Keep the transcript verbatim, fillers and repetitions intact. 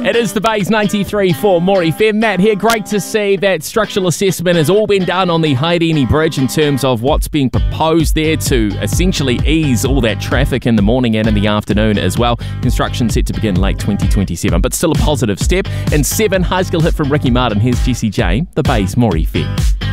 It is the Bays ninety-three point four More F M. Matt here. Great to see that structural assessment has all been done on the Haideni Bridge in terms of what's being proposed there to essentially ease all that traffic in the morning and in the afternoon as well. Construction set to begin late twenty twenty-seven, but still a positive step. In seven, high school hit from Ricky Martin. Here's Jessie Jane, the Bays More F M.